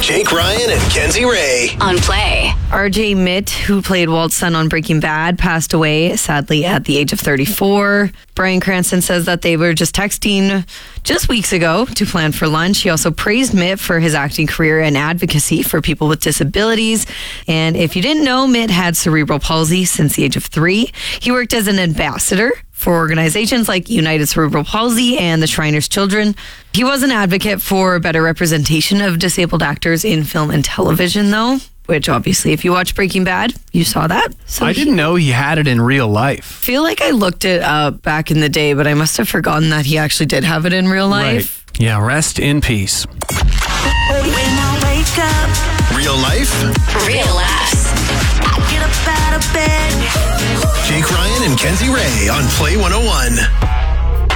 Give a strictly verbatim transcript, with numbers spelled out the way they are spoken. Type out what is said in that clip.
Jake Ryan and Kenzie Ray on Play. R J Mitt, who played Walt's son on Breaking Bad, passed away, sadly, at the age of thirty-four. Bryan Cranston says that they were just texting just weeks ago to plan for lunch. He also praised Mitt for his acting career and advocacy for people with disabilities. And if you didn't know, Mitt had cerebral palsy since the age of three. He worked as an ambassador for organizations like United Cerebral Palsy and the Shriners Children. He was an advocate for better representation of disabled actors in film and television, though, which obviously, if you watch Breaking Bad, you saw that. So I didn't know he had it in real life. I feel like I looked it up back in the day, but I must have forgotten that he actually did have it in real life. Right. Yeah, rest in peace. Real life, Real laughs. Jake Ryan and Kenzie Ray on Play one oh one.